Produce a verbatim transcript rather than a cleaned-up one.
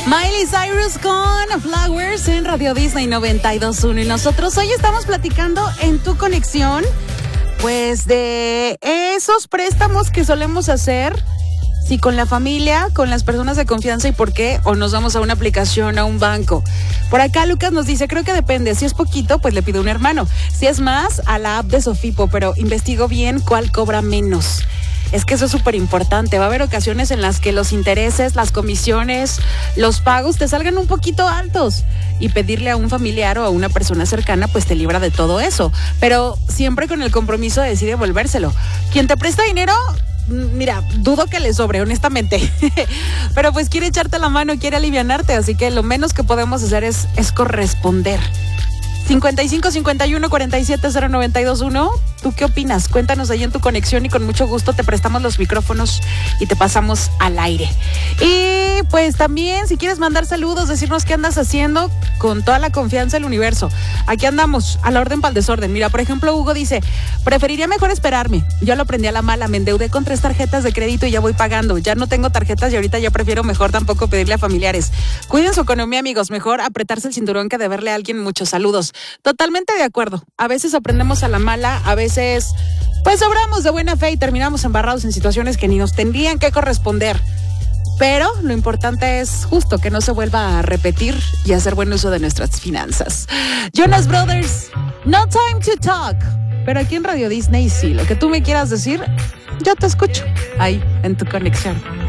Miley Cyrus con Flowers en Radio Disney noventa y dos punto uno. Y nosotros hoy estamos platicando en Tu Conexión, pues de esos préstamos que solemos hacer, si con la familia, con las personas de confianza y por qué, o nos vamos a una aplicación, a un banco. Por acá Lucas nos dice, creo que depende, si es poquito, pues le pido un hermano. Si es más, a la app de Sofipo, pero investigo bien cuál cobra menos. Es que eso es súper importante. Va a haber ocasiones en las que los intereses, las comisiones, los pagos te salgan un poquito altos. Y pedirle a un familiar o a una persona cercana, pues te libra de todo eso. Pero siempre con el compromiso de decir devolvérselo. Quien te presta dinero, mira, dudo que le sobre, honestamente. Pero pues quiere echarte la mano, quiere alivianarte. Así que lo menos que podemos hacer es, es corresponder. cincuenta y cinco cincuenta y uno cuarenta y siete cero noventa y dos uno. ¿Tú qué opinas? Cuéntanos ahí en Tu Conexión y con mucho gusto te prestamos los micrófonos y te pasamos al aire. Y pues también si quieres mandar saludos, decirnos qué andas haciendo, con toda la confianza del universo. Aquí andamos, a la orden para el desorden. Mira, por ejemplo, Hugo dice, preferiría mejor esperarme. Yo lo aprendí a la mala, me endeudé con tres tarjetas de crédito y ya voy pagando. Ya no tengo tarjetas y ahorita ya prefiero mejor tampoco pedirle a familiares. Cuiden su economía, amigos. Mejor apretarse el cinturón que deberle a alguien muchos saludos. Totalmente de acuerdo. A veces aprendemos a la mala, a veces pues obramos de buena fe y terminamos embarrados en situaciones que ni nos tendrían que corresponder. Pero lo importante es justo que no se vuelva a repetir y hacer buen uso de nuestras finanzas. Jonas Brothers, No Time to Talk. Pero aquí en Radio Disney sí, lo que tú me quieras decir, yo te escucho ahí en Tu Conexión.